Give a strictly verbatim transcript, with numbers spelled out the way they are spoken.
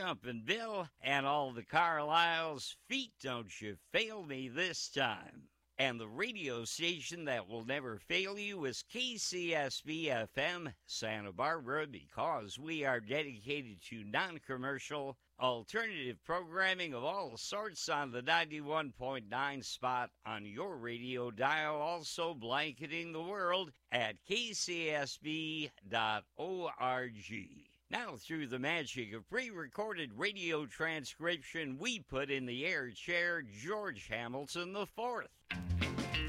jumping Bill, and all the Carlisles, feet don't you fail me this time. And the radio station that will never fail you is K C S B F M Santa Barbara, because we are dedicated to non-commercial, alternative programming of all sorts on the ninety-one point nine spot on your radio dial, also blanketing the world at k c s b dot org. Now, through the magic of pre-recorded radio transcription, we put in the air chair George Hamilton the fourth.